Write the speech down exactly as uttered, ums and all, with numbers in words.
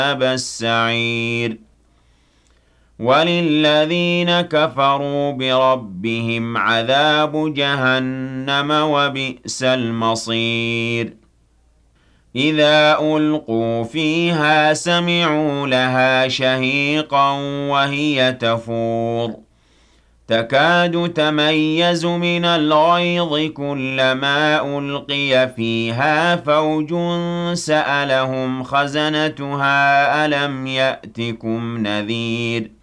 السعير وللذين كفروا بربهم عذاب جهنم وبئس المصير إذا ألقوا فيها سمعوا لها شهيقا وهي تفور تكاد تميز من الغيظ كلما ألقي فيها فوج سألهم خزنتها ألم يأتكم نذير